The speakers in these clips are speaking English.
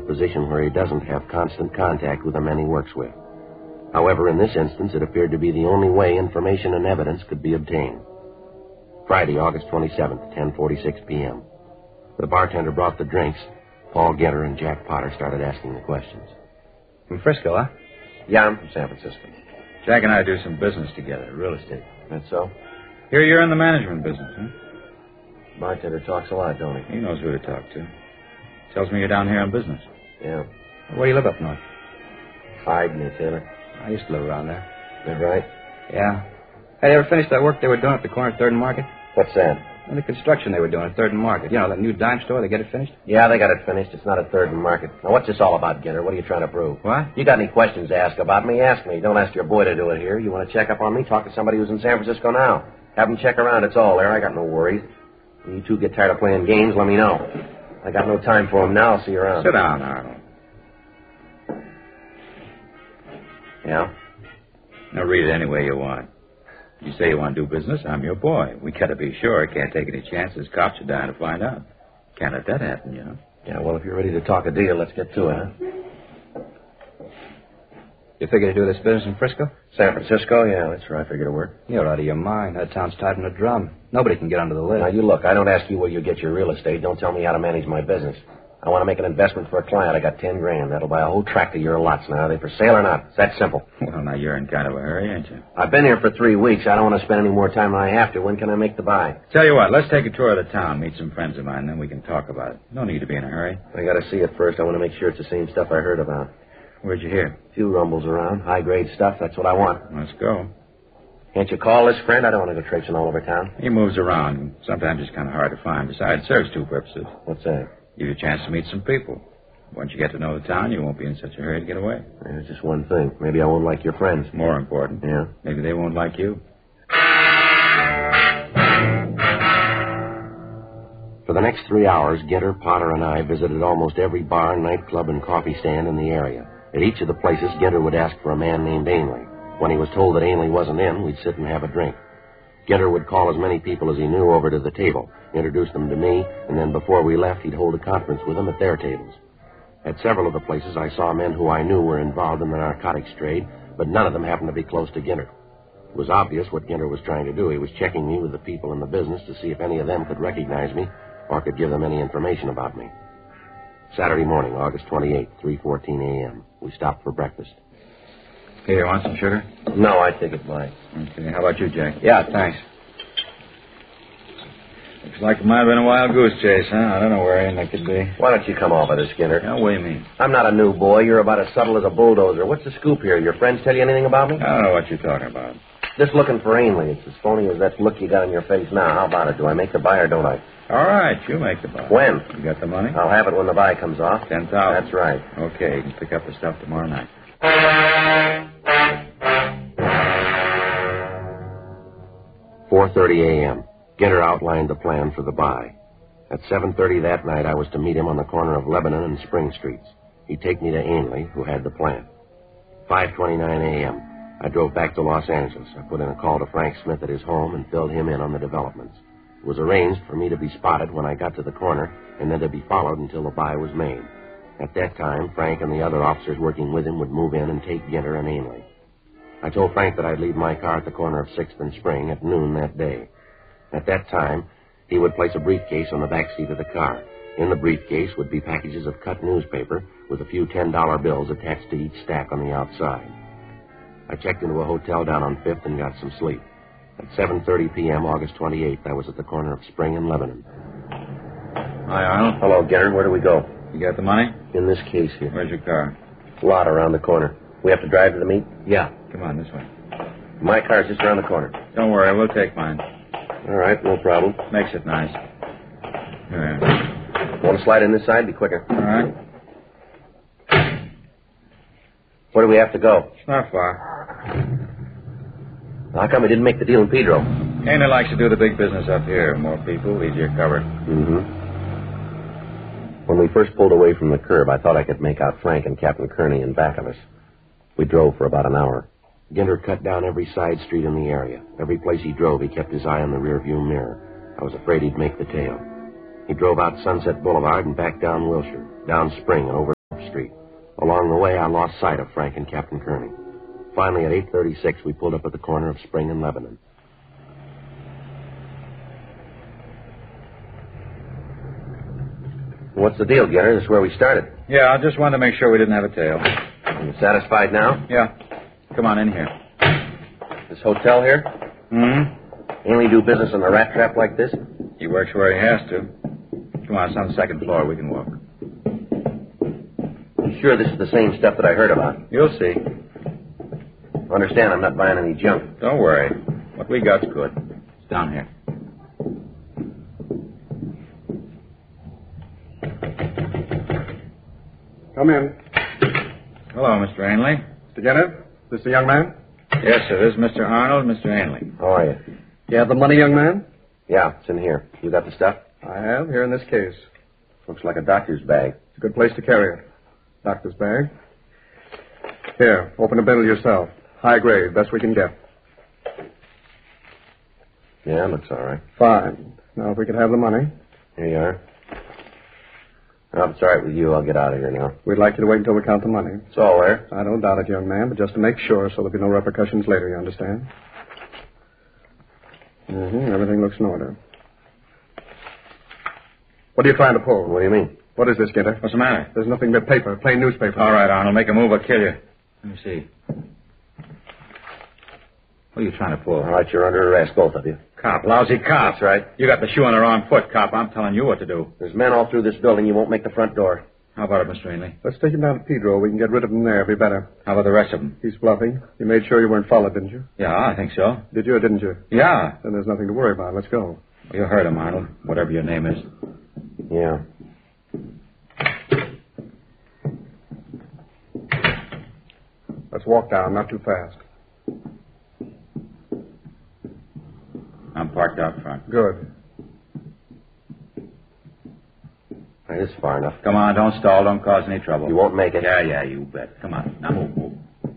position where he doesn't have constant contact with the men he works with. However, in this instance, it appeared to be the only way information and evidence could be obtained. Friday, August 27th, 10:46 p.m. The bartender brought the drinks. Paul Ginter and Jack Potter started asking the questions. From Frisco, huh? Yeah, I'm from San Francisco. Jack and I do some business together, real estate. That's so? Here you're in the management business, huh? Bartender talks a lot, don't he? He knows who to talk to. Tells me you're down here on business. Yeah. Where do you live up north? Hyde near Taylor. I used to live around there. That right? Yeah. Hey, they ever finished that work they were doing at the corner of 3rd and Market? What's that? And the construction they were doing at 3rd and Market. You know, that new dime store, they get it finished? Yeah, they got it finished. It's not at 3rd and Market. Now, what's this all about, Ginter? What are you trying to prove? What? You got any questions to ask about me? Ask me. Don't ask your boy to do it here. You want to check up on me? Talk to somebody who's in San Francisco now. Have them check around. It's all there. I got no worries. When you two get tired of playing games, let me know. I got no time for them now. I'll see you around. Sit down, Arnold. Yeah? Now, read it any way you want. You say you want to do business, I'm your boy. We got to be sure. Can't take any chances. Cops are dying to find out. Can't let that happen, you know. Yeah, well, if you're ready to talk a deal, let's get to it, huh? You figure to do this business in Frisco? San Francisco? Yeah, that's where I figure to work. You're out of your mind. That town's tied in a drum. Nobody can get under the lid. Now, you look, I don't ask you where you get your real estate. Don't tell me how to manage my business. I want to make an investment for a client. I got $10,000. That'll buy a whole tract of your lots now. Are they for sale or not? It's that simple. Well, now you're in kind of a hurry, ain't you? I've been here for 3 weeks. I don't want to spend any more time than I have to. When can I make the buy? Tell you what, let's take a tour of the town, meet some friends of mine, then we can talk about it. No need to be in a hurry. I got to see it first. I want to make sure it's the same stuff I heard about. Where'd you hear? A few rumbles around. High-grade stuff. That's what I want. Let's go. Can't you call this friend? I don't want to go traipsing all over town. He moves around. Sometimes it's kind of hard to find. Besides, it serves 2 purposes. What's that? Give you a chance to meet some people. Once you get to know the town, you won't be in such a hurry to get away. There's just one thing. Maybe I won't like your friends. More important. Yeah? Maybe they won't like you. For the next 3 hours, Ginter, Potter, and I visited almost every bar, nightclub, and coffee stand in the area. At each of the places, Ginter would ask for a man named Ainley. When he was told that Ainley wasn't in, we'd sit and have a drink. Ginter would call as many people as he knew over to the table, introduce them to me, and then before we left, he'd hold a conference with them at their tables. At several of the places, I saw men who I knew were involved in the narcotics trade, but none of them happened to be close to Ginter. It was obvious what Ginter was trying to do. He was checking me with the people in the business to see if any of them could recognize me or could give them any information about me. Saturday morning, August 28th, 3:14 a.m. We stopped for breakfast. Hey, you want some sugar? No, I take it light. Okay, how about you, Jack? Yeah, thanks. Looks like it might have been a wild goose chase, huh? I don't know where Ainley could be. Why don't you come off of this, Ginter? Yeah, what do you mean? I'm not a new boy. You're about as subtle as a bulldozer. What's the scoop here? Your friends tell you anything about me? I don't know what you're talking about. Just looking for Ainley. It's as phony as that look you got on your face now. How about it? Do I make the buy or don't I? All right, you make the buy. When? You got the money? I'll have it when the buy comes off. 10,000. That's right. Okay, you can pick up the stuff tomorrow night. 4:30 a.m. Ginter outlined the plan for the buy. At 7:30 that night, I was to meet him on the corner of Lebanon and Spring Streets. He'd take me to Ainley, who had the plan. 5:29 a.m. I drove back to Los Angeles. I put in a call to Frank Smith at his home and filled him in on the developments. It was arranged for me to be spotted when I got to the corner and then to be followed until the buy was made. At that time, Frank and the other officers working with him would move in and take Ginter and Ainley. I told Frank that I'd leave my car at the corner of 6th and Spring at noon that day. At that time, he would place a briefcase on the back seat of the car. In the briefcase would be packages of cut newspaper with a few $10 bills attached to each stack on the outside. I checked into a hotel down on 5th and got some sleep. At 7:30 p.m., August 28th, I was at the corner of Spring and Lebanon. Hi, Arnold. Hello, Ginter. Where do we go? You got the money? In this case here. Where's your car? Lot around the corner. We have to drive to the meet? Yeah. Come on, this way. My car's just around the corner. Don't worry, we'll take mine. All right, no problem. Makes it nice. Here. Want to slide in this side? Be quicker. All right. Where do we have to go? It's not far. How come we didn't make the deal in Pedro? Ainley likes to do the big business up here. More people, easier covered. Mm-hmm. When we first pulled away from the curb, I thought I could make out Frank and Captain Kearney in back of us. We drove for about an hour. Ginter cut down every side street in the area. Every place he drove, he kept his eye on the rearview mirror. I was afraid he'd make the tail. He drove out Sunset Boulevard and back down Wilshire, down Spring and over Street. Along the way, I lost sight of Frank and Captain Kearney. Finally, at 8:36, we pulled up at the corner of Spring and Lebanon. What's the deal, Getter? This is where we started. Yeah, I just wanted to make sure we didn't have a tail. You satisfied now? Yeah. Come on in here. This hotel here? Hmm? Ainley do business in a rat trap like this? He works where he has to. Come on, it's on the second floor. We can walk. You sure this is the same stuff that I heard about? You'll see. Understand, I'm not buying any junk. Don't worry. What we got's good. It's down here. Come in. Hello, Mr. Ainley. Mr. Getter, this the young man? Yes, sir. This is Mr. Arnold, Mr. Ainley. How are you? You have the money, young man? Yeah, it's in here. You got the stuff? I have, here in this case. Looks like a doctor's bag. It's a good place to carry it. Doctor's bag. Here, open the bundle yourself. High grade, best we can get. Yeah, looks all right. Fine. Now, if we could have the money. Here you are. Well, if it's all right with you, I'll get out of here now. We'd like you to wait until we count the money. It's all there. I don't doubt it, young man, but just to make sure so there'll be no repercussions later, you understand? Everything looks in order. What are you trying to pull? What do you mean? What is this, Getter? What's the matter? There's nothing but paper, plain newspaper. All right, Arnold. Make a move or kill you. Let me see. What are you trying to pull? All right, you're under arrest, both of you. Cop. Lousy cop. That's right. You got the shoe on the wrong foot, cop. I'm telling you what to do. There's men all through this building. You won't make the front door. How about it, Mr. Ainley? Let's take him down to Pedro. We can get rid of him there. It'll be better. How about the rest of them? He's bluffing. You made sure you weren't followed, didn't you? Yeah, I think so. Did you or didn't you? Yeah. Then there's nothing to worry about. Let's go. You heard him, Arnold. Whatever your name is. Yeah. Let's walk down, not too fast. I'm parked out front. Good. All right, this is far enough. Come on, don't stall. Don't cause any trouble. You won't make it. Yeah, you bet. Come on. Now move.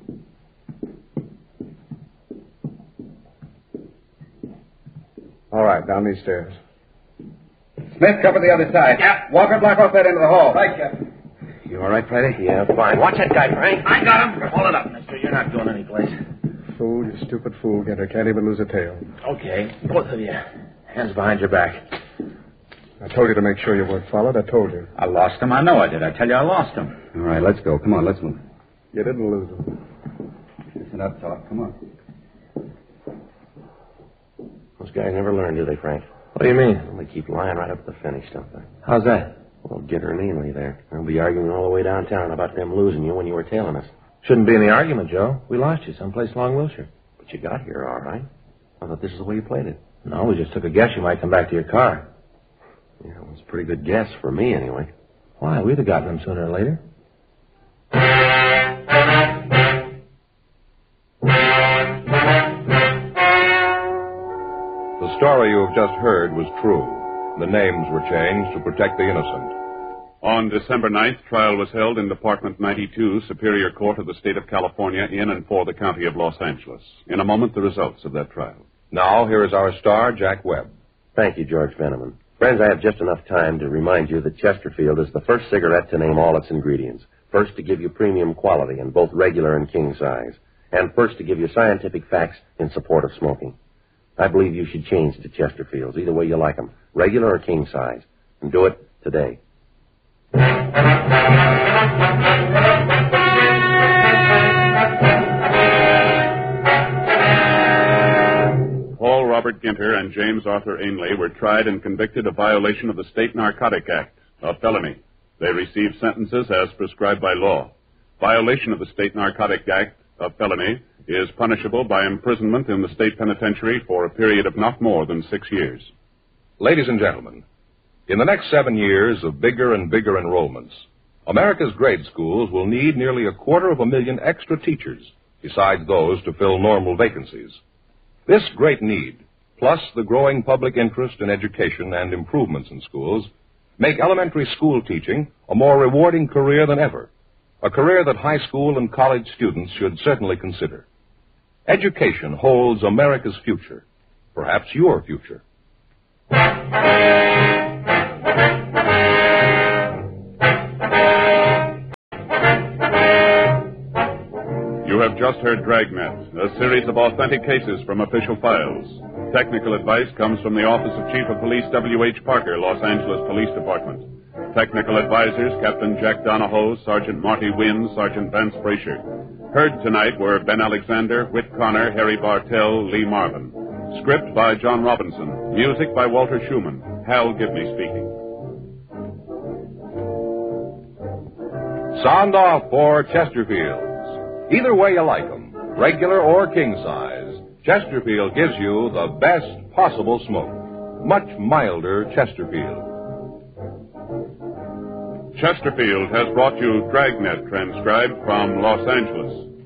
All right, down these stairs. Smith, cover the other side. Yeah. Walker, block off that end of the hall. Right, Captain. You all right, Friday? Yeah, fine. Watch that guy, Frank. I got him. Hold it up, mister. You're not going anyplace. Fool, you stupid fool, Getter. Can't even lose a tail. Okay. Both of you. Hands behind your back. I told you to make sure you weren't followed. I told you. I lost him. I know I did. I tell you I lost him. All right, let's go. Come on, let's move. You didn't lose him. Listen up, talk. Come on. Those guys never learn, do they, Frank? What do you mean? Well, they keep lying right up to the finish, don't they? How's that? Well, Getter and Ainley there. They'll be arguing all the way downtown about them losing you when you were tailing us. Shouldn't be any argument, Joe. We lost you someplace along Wilshire. But you got here all right. I thought this is the way you played it. No, we just took a guess you might come back to your car. Yeah, it was a pretty good guess for me, anyway. Why? We'd have gotten them sooner or later. The story you have just heard was true. The names were changed to protect the innocent. On December 9th, trial was held in Department 92, Superior Court of the State of California, in and for the County of Los Angeles. In a moment, the results of that trial. Now, here is our star, Jack Webb. Thank you, George Veneman. Friends, I have just enough time to remind you that Chesterfield is the first cigarette to name all its ingredients. First to give you premium quality in both regular and king size. And first to give you scientific facts in support of smoking. I believe you should change to Chesterfields, either way you like them, regular or king size. And do it today. Paul Robert Ginter and James Arthur Ainley were tried and convicted of violation of the State Narcotic Act, a felony. They received sentences as prescribed by law. Violation of the State Narcotic Act, a felony, is punishable by imprisonment in the state penitentiary for a period of not more than 6 years. Ladies and gentlemen, in the next 7 years of bigger and bigger enrollments, America's grade schools will need nearly 250,000 extra teachers, besides those to fill normal vacancies. This great need, plus the growing public interest in education and improvements in schools, make elementary school teaching a more rewarding career than ever, a career that high school and college students should certainly consider. Education holds America's future, perhaps your future. have just heard Dragnet, a series of authentic cases from official files. Technical advice comes from the Office of Chief of Police W.H. Parker, Los Angeles Police Department. Technical advisors, Captain Jack Donahoe, Sergeant Marty Wynn, Sergeant Vance Brasher. Heard tonight were Ben Alexander, Whit Connor, Harry Bartell, Lee Marvin. Script by John Robinson. Music by Walter Schumann. Hal Gibney speaking. Sound off for Chesterfields. Either way you like them, regular or king size, Chesterfield gives you the best possible smoke. Much milder Chesterfield. Chesterfield has brought you Dragnet, transcribed from Los Angeles.